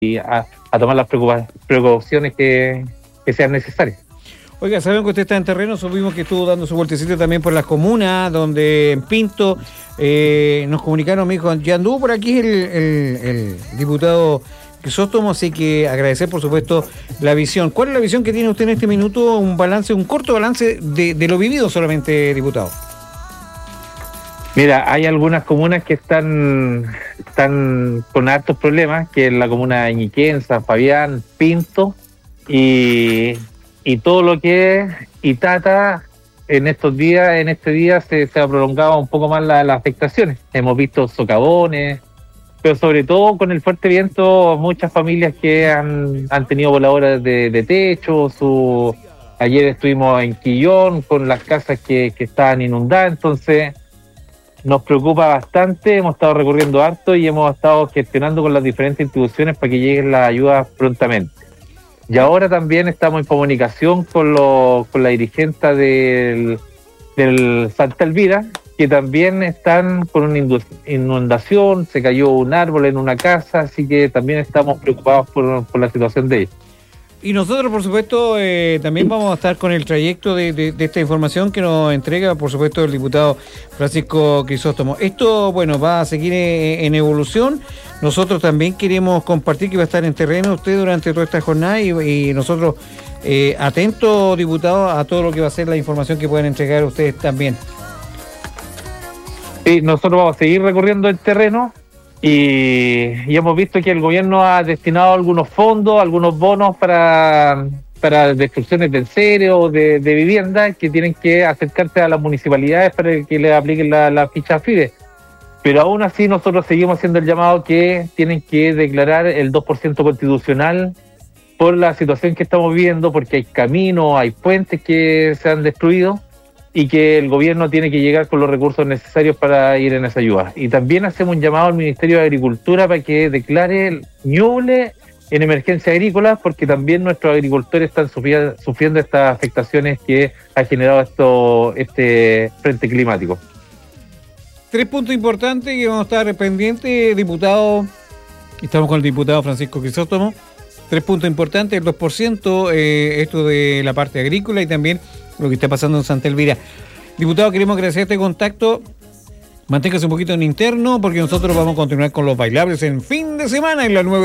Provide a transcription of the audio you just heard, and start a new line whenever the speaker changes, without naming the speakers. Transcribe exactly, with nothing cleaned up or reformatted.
y a, a tomar las precauciones que, que sean necesarias.
Oiga, saben que usted está en terreno, supimos que estuvo dando su vueltecito también por las comunas, donde en Pinto eh, nos comunicaron, me dijo, ya anduvo por aquí el, el, el diputado Crisóstomo, así que agradecer por supuesto la visión. ¿Cuál es la visión que tiene usted en este minuto? Un balance, un corto balance de, de lo vivido solamente, diputado.
Mira, hay algunas comunas que están, están con hartos problemas, que es la comuna de Ñiquén, San Fabián, Pinto, y, y todo lo que es Itata, en estos días, en este día se, se ha prolongado un poco más las la afectaciones. Hemos visto socavones, pero sobre todo con el fuerte viento, muchas familias que han, han tenido voladoras de, de techo. Su, ayer estuvimos en Quillón con las casas que, que estaban inundadas, entonces nos preocupa bastante. Hemos estado recurriendo harto y hemos estado gestionando con las diferentes instituciones para que lleguen las ayudas prontamente. Y ahora también estamos en comunicación con, lo, con la dirigente del, del Santa Elvira, que también están con una inundación, se cayó un árbol en una casa, así que también estamos preocupados por, por la situación de ellos.
Y nosotros, por supuesto, eh, también vamos a estar con el trayecto de, de, de esta información que nos entrega, por supuesto, el diputado Francisco Crisóstomo. Esto, bueno, va a seguir en, en evolución. Nosotros también queremos compartir que va a estar en terreno usted durante toda esta jornada y, y nosotros eh, atentos, diputado, a todo lo que va a ser la información que puedan entregar ustedes también.
Sí, nosotros vamos a seguir recorriendo el terreno. Y, y hemos visto que el gobierno ha destinado algunos fondos, algunos bonos para, para destrucciones de enseres o de, de viviendas que tienen que acercarse a las municipalidades para que les apliquen la, la ficha FIDE. Pero aún así nosotros seguimos haciendo el llamado que tienen que declarar el dos por ciento constitucional por la situación que estamos viviendo, porque hay caminos, hay puentes que se han destruido y que el gobierno tiene que llegar con los recursos necesarios para ir en esa ayuda. Y también hacemos un llamado al Ministerio de Agricultura para que declare Ñuble en emergencia agrícola, porque también nuestros agricultores están sufriendo, sufriendo estas afectaciones que ha generado esto, este frente climático.
Tres puntos importantes que vamos a estar pendientes, diputado. Estamos con el diputado Francisco Crisóstomo. Tres puntos importantes, el dos por ciento, eh, esto de la parte agrícola y también lo que está pasando en Santa Elvira. Diputado, queremos agradecer este contacto. Manténgase un poquito en interno porque nosotros vamos a continuar con los bailables en fin de semana en la nueva.